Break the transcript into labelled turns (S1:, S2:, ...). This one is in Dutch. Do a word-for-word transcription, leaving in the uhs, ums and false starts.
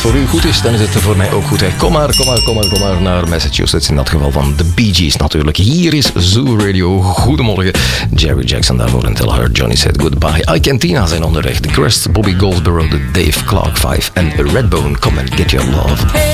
S1: het voor u goed is, dan is het voor mij ook goed. Hè. Kom maar, kom maar, kom maar, kom maar naar Massachusetts. In dat geval van de Bee Gees natuurlijk. Hier is Zoo Radio. Goedemorgen. Jerry Jackson daarvoor en Tell Her Johnny Said Goodbye. Icantina zijn onderweg. The Crest, Bobby Goldsboro, de Dave Clark Five en Redbone. Come and get your love.